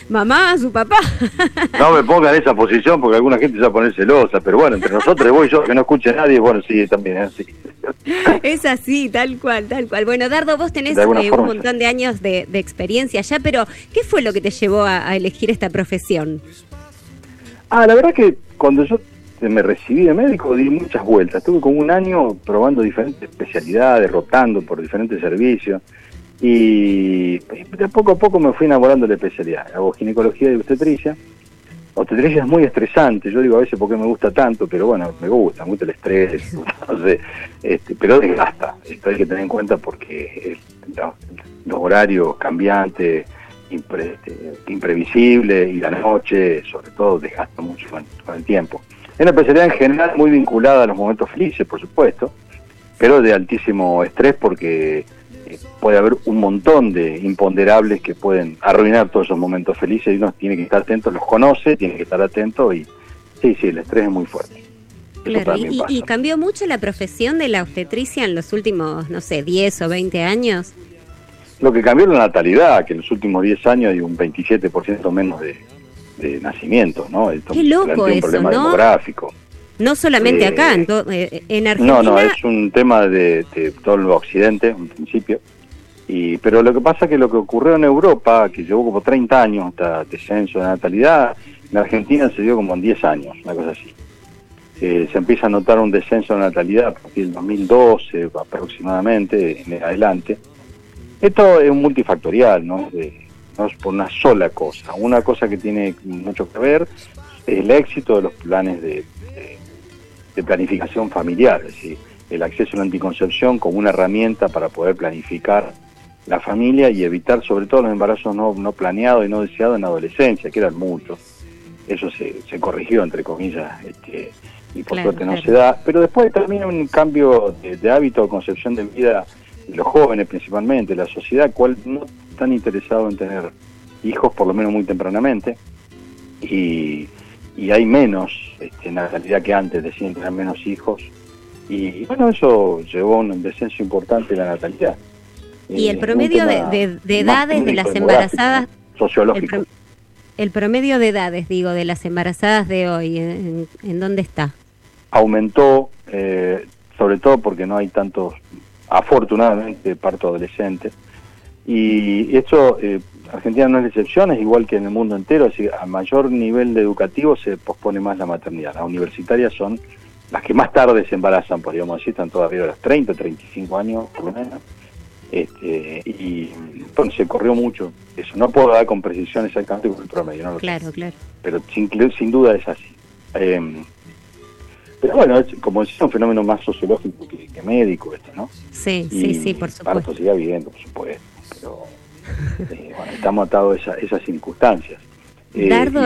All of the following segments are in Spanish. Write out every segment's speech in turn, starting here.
mamá, su papá. No me pongan en esa posición porque alguna gente se va a poner celosa, pero bueno, entre nosotros vos y yo, que no escuche nadie, bueno, sí, también es así. Es así, tal cual, tal cual. Bueno, Dardo, vos tenés un montón de años de experiencia ya, pero ¿qué fue lo que te llevó a elegir esta profesión? La verdad que cuando yo me recibí de médico di muchas vueltas. Estuve como un año probando diferentes especialidades, rotando por diferentes servicios y de poco a poco me fui enamorando de la especialidad. Hago ginecología y obstetricia. Obstetricia es muy estresante, yo digo a veces por qué me gusta tanto, pero bueno, me gusta mucho el estrés, entonces, pero desgasta. Esto hay que tener en cuenta porque los horarios cambiantes, imprevisibles, y la noche, sobre todo, desgasta mucho con el tiempo. Es una especialidad en general muy vinculada a los momentos felices, por supuesto, pero de altísimo estrés porque puede haber un montón de imponderables que pueden arruinar todos esos momentos felices y uno tiene que estar atento, los conoce, tiene que estar atento y sí, el estrés es muy fuerte. Claro, y cambió mucho la profesión de la obstetricia en los últimos, no sé, 10 o 20 años. Lo que cambió es la natalidad, que en los últimos 10 años hay un 27% menos de nacimientos, ¿no? Esto qué loco un eso, problema ¿no? demográfico. No solamente acá, en Argentina. No, es un tema de todo el occidente, en principio. Pero lo que pasa es que lo que ocurrió en Europa, que llevó como 30 años hasta descenso de natalidad, en Argentina se dio como en 10 años, una cosa así. Se empieza a notar un descenso de natalidad a partir del 2012 aproximadamente, en adelante. Esto es multifactorial, no es por una sola cosa. Una cosa que tiene mucho que ver es el éxito de los planes de planificación familiar, es decir, el acceso a la anticoncepción como una herramienta para poder planificar la familia y evitar sobre todo los embarazos no planeados y no deseados en la adolescencia, que eran muchos. Eso se corrigió, entre comillas, y por suerte no se da. Pero después también un cambio de hábito o concepción de vida de los jóvenes principalmente, la sociedad, cual no están interesados en tener hijos, por lo menos muy tempranamente, y hay menos natalidad que antes, decían tener menos hijos, y bueno, eso llevó a un descenso importante de la natalidad. ¿Y el promedio de edades de las embarazadas? Sociológico. El promedio de edades, digo, de las embarazadas de hoy, ¿en dónde está? Aumentó, sobre todo porque no hay tantos, afortunadamente, parto adolescente, y esto, Argentina no es la excepción, es igual que en el mundo entero, así a mayor nivel de educativo se pospone más la maternidad. Las universitarias son las que más tarde se embarazan, podríamos decir, están todavía a los 30, 35 años, por lo menos. Y bueno, se corrió mucho eso. No puedo dar con precisión exactamente con el promedio, no lo sé. Claro. Pero sin duda es así. Pero bueno, como decía, es un fenómeno más sociológico que médico esto, ¿no? Sí, por supuesto. Parto sigue habiendo, por supuesto. Pero bueno, estamos atados a esas circunstancias. Dardo,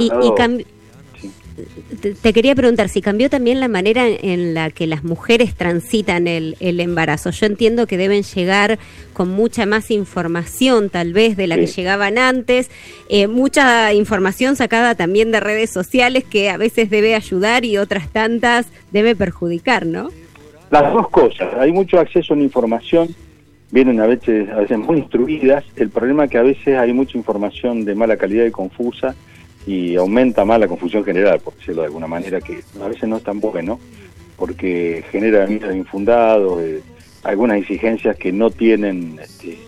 te quería preguntar si cambió también la manera en la que las mujeres transitan el embarazo. Yo entiendo que deben llegar con mucha más información tal vez de la que llegaban antes, mucha información sacada también de redes sociales que a veces debe ayudar y otras tantas debe perjudicar, ¿no? Las dos cosas, hay mucho acceso a la información, vienen a veces muy instruidas, el problema es que a veces hay mucha información de mala calidad y confusa, y aumenta más la confusión general, por decirlo de alguna manera, que a veces no es tan bueno, porque genera miedos infundados, algunas exigencias que no tienen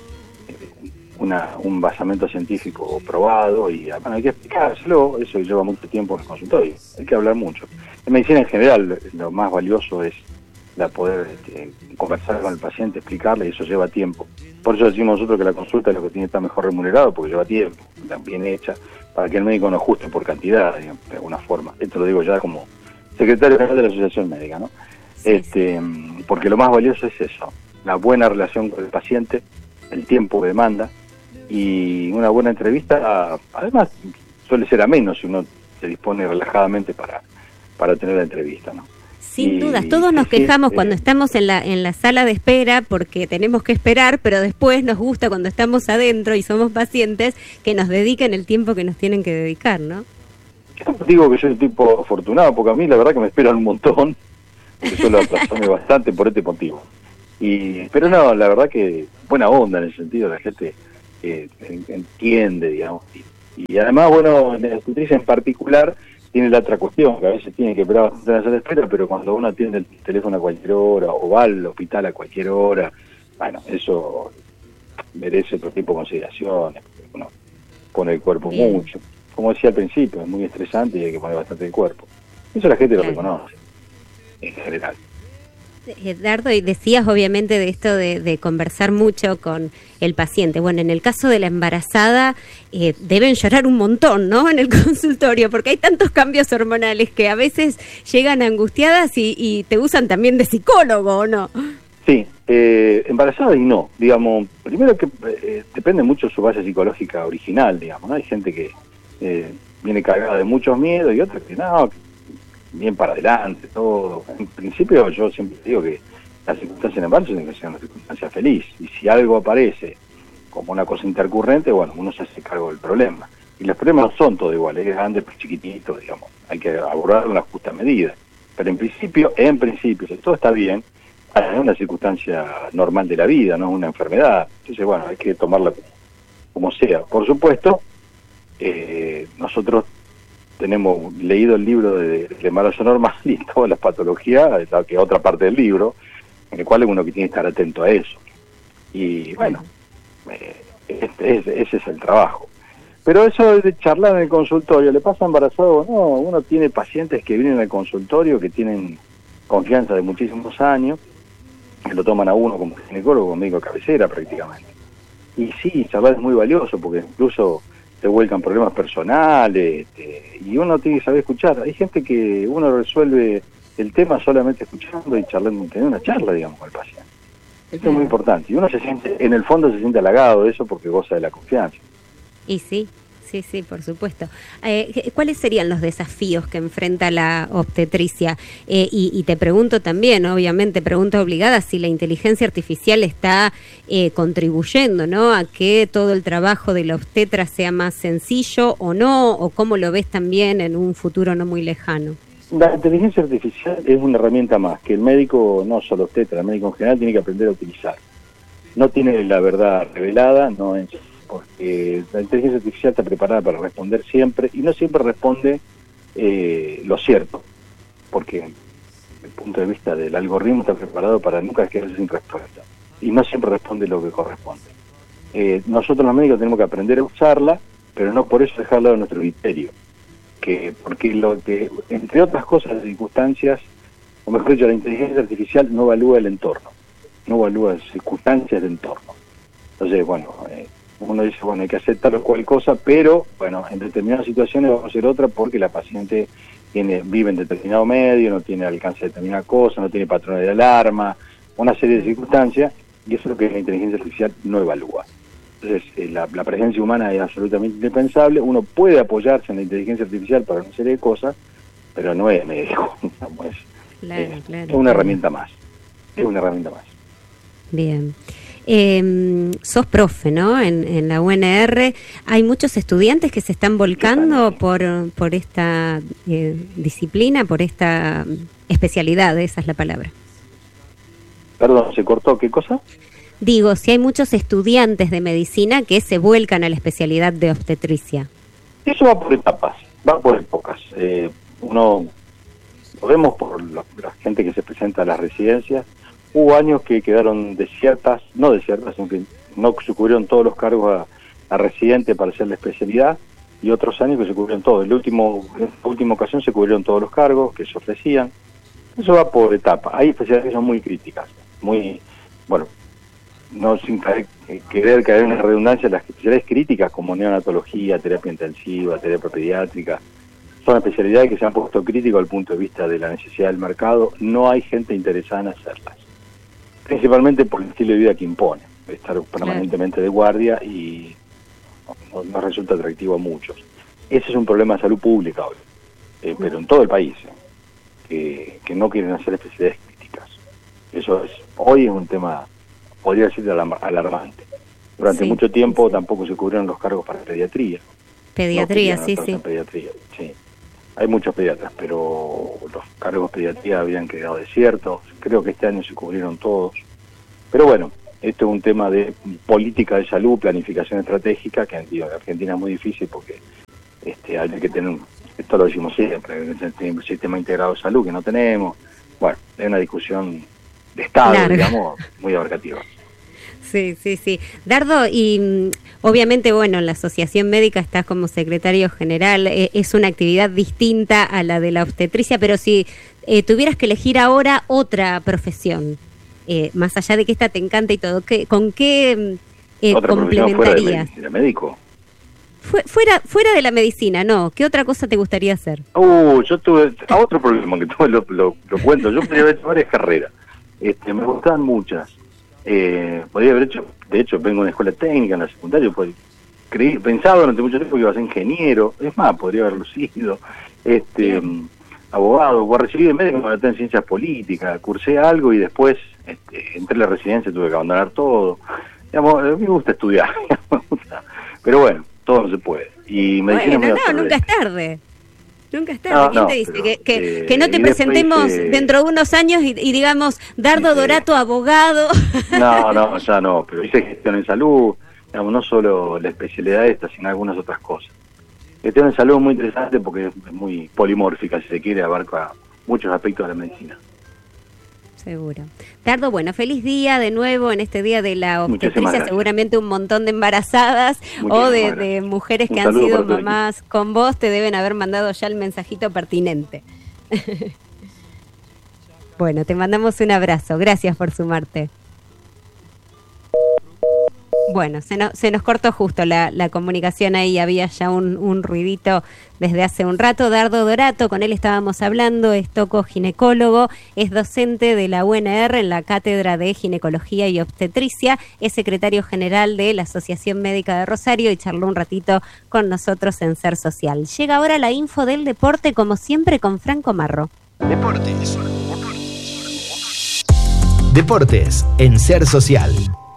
un basamento científico probado, y bueno, hay que explicárselo, eso lleva mucho tiempo en el consultorio, hay que hablar mucho. En medicina en general, lo más valioso es poder conversar con el paciente, explicarle, y eso lleva tiempo. Por eso decimos nosotros que la consulta es lo que tiene que estar mejor remunerado, porque lleva tiempo, está bien hecha, para que el médico no ajuste por cantidad, digamos, de alguna forma. Esto lo digo ya como secretario general de la Asociación Médica, ¿no? Porque lo más valioso es eso, la buena relación con el paciente, el tiempo que demanda, y una buena entrevista, además, suele ser ameno si uno se dispone relajadamente para tener la entrevista, ¿no? Sin dudas, todos nos quejamos cuando estamos en la sala de espera porque tenemos que esperar, pero después nos gusta cuando estamos adentro y somos pacientes que nos dediquen el tiempo que nos tienen que dedicar, ¿no? Yo digo que soy un tipo afortunado, porque a mí la verdad que me esperan un montón, porque yo lo aplazone bastante por este motivo. Pero no, la verdad que buena onda en el sentido, la gente entiende, digamos, Y además, bueno, en la obstetricia en particular tiene la otra cuestión, que a veces tiene que esperar bastante en la sala de espera, pero cuando uno atiende el teléfono a cualquier hora o va al hospital a cualquier hora, bueno, eso merece otro tipo de consideraciones, porque uno pone el cuerpo Bien. mucho. Como decía al principio, es muy estresante y hay que poner bastante el cuerpo. Eso la gente lo reconoce, en general. Dardo, y decías obviamente de esto de conversar mucho con el paciente. Bueno, en el caso de la embarazada, deben llorar un montón, ¿no? En el consultorio, porque hay tantos cambios hormonales que a veces llegan angustiadas y te usan también de psicólogo, ¿o no? Sí, embarazada y no, digamos, primero que depende mucho de su base psicológica original, digamos, ¿no? Hay gente que viene cargada de muchos miedos y otra que no, bien para adelante, todo. En principio yo siempre digo que las circunstancias en embarazo tienen que ser una circunstancia feliz, y si algo aparece como una cosa intercurrente, bueno, uno se hace cargo del problema. Y los problemas no son todos iguales, es grande, pues chiquitito, digamos, hay que abordarlo en la justa medida. Pero en principio, si todo está bien, es una circunstancia normal de la vida, no es una enfermedad. Entonces, bueno, hay que tomarla como sea. Por supuesto, nosotros tenemos leído el libro de embarazo normal y todas las patologías, que es otra parte del libro, en el cual uno que tiene que estar atento a eso. Y bueno, ese es el trabajo. Pero eso de charlar en el consultorio, ¿le pasa embarazado? No, uno tiene pacientes que vienen al consultorio, que tienen confianza de muchísimos años, que lo toman a uno como ginecólogo, como médico de cabecera prácticamente. Y sí, charlar es muy valioso, porque incluso te vuelcan problemas personales, y uno tiene que saber escuchar. Hay gente que uno resuelve el tema solamente escuchando y charlando, teniendo una charla, digamos, con el paciente. Esto es muy importante. Y uno se siente, en el fondo se siente halagado de eso porque goza de la confianza. Y sí, por supuesto. ¿Cuáles serían los desafíos que enfrenta la obstetricia? Y te pregunto también, obviamente, pregunta obligada, si la inteligencia artificial está contribuyendo, ¿no?, a que todo el trabajo de la obstetra sea más sencillo o no, o cómo lo ves también en un futuro no muy lejano. La inteligencia artificial es una herramienta más que el médico, no solo obstetra, el médico en general tiene que aprender a utilizar. No tiene la verdad revelada, no es, porque la inteligencia artificial está preparada para responder siempre y no siempre responde lo cierto, porque desde el punto de vista del algoritmo está preparado para nunca quedarse sin respuesta y no siempre responde lo que corresponde. Nosotros los médicos tenemos que aprender a usarla, pero no por eso dejarla de nuestro criterio, porque lo que, entre otras cosas, las circunstancias, o mejor dicho, la inteligencia artificial no evalúa el entorno, no evalúa las circunstancias del entorno. Entonces, bueno, uno dice, bueno, hay que hacer tal o cual cosa, pero, bueno, en determinadas situaciones vamos a hacer otra porque la paciente vive en determinado medio, no tiene alcance de determinada cosa, no tiene patrones de alarma, una serie de circunstancias, y eso es lo que la inteligencia artificial no evalúa. Entonces, la presencia humana es absolutamente indispensable. Uno puede apoyarse en la inteligencia artificial para una serie de cosas, pero no es médico, es una herramienta más. Es una herramienta más. Bien. Sos profe, ¿no? En la UNR hay muchos estudiantes que se están volcando por esta disciplina, por esta especialidad, esa es la palabra. Perdón, ¿se cortó qué cosa? Digo, si hay muchos estudiantes de medicina que se vuelcan a la especialidad de obstetricia. Eso va por etapas, va por épocas. Uno lo vemos por la gente que se presenta a las residencias. Hubo años que quedaron desiertas, sino que no se cubrieron todos los cargos a residente para hacer la especialidad, y otros años que se cubrieron todos. En la última ocasión se cubrieron todos los cargos que se ofrecían. Eso va por etapas. Hay especialidades que son muy críticas, muy, bueno, no sin querer caer en una redundancia, las especialidades críticas como neonatología, terapia intensiva, terapia pediátrica, son especialidades que se han puesto críticas al punto de vista de la necesidad del mercado. No hay gente interesada en hacerlas, principalmente por el estilo de vida que impone, estar permanentemente de guardia, y no resulta atractivo a muchos. Ese es un problema de salud pública hoy, pero en todo el país, que no quieren hacer especialidades críticas. Eso hoy es un tema, podría decir, alarmante. Durante mucho tiempo tampoco se cubrieron los cargos para pediatría. Pediatría, sí. Pediatría, sí. Hay muchos pediatras, pero los cargos de pediatría habían quedado desiertos. Creo que este año se cubrieron todos. Pero bueno, esto es un tema de política de salud, planificación estratégica, que en Argentina es muy difícil porque hay que tener, esto lo decimos siempre, un sistema integrado de salud que no tenemos. Bueno, es una discusión de Estado, claro, digamos, muy abarcativa. Sí, sí, sí. Dardo, y obviamente, bueno, en la Asociación Médica estás como secretario general, es una actividad distinta a la de la obstetricia, pero si tuvieras que elegir ahora otra profesión, más allá de que esta te encanta y todo, ¿con qué complementarías? ¿Fuera de médico? Fuera de la medicina, no. ¿Qué otra cosa te gustaría hacer? Yo tuve otro problema que tuve, lo cuento. Yo podría haber hecho varias carreras. Me gustaban muchas. Podría haber hecho, de hecho, vengo de una escuela técnica en la secundaria, pensaba durante mucho tiempo que iba a ser ingeniero, es más, podría haberlo sido, abogado, recibí de médico en ciencias políticas, cursé algo y después entré a la residencia, tuve que abandonar todo. Digamos, a mí me gusta estudiar, pero bueno, todo no se puede. Y medicina nunca es tarde. Nunca es tarde. ¿Quién te dice? Que no te presentemos dentro de unos años y digamos, Dardo Dorato, abogado. No, ya no, pero hice gestión en salud, digamos, no solo la especialidad esta, sino algunas otras cosas. Gestión en salud es muy interesante porque es muy polimórfica, si se quiere, abarca muchos aspectos de la medicina. Seguro. Dardo, bueno, feliz día de nuevo en este día de la obstetricia, seguramente un montón de embarazadas o de mujeres que han sido mamás con vos te deben haber mandado ya el mensajito pertinente. Bueno, te mandamos un abrazo, gracias por sumarte. Bueno, se nos cortó justo la comunicación ahí, había ya un ruidito desde hace un rato. Dardo Dorato, con él estábamos hablando, es tocoginecólogo, es docente de la UNR en la Cátedra de Ginecología y Obstetricia, es secretario general de la Asociación Médica de Rosario y charló un ratito con nosotros en Ser Social. Llega ahora la info del deporte, como siempre, con Franco Marro. Deportes en Ser Social.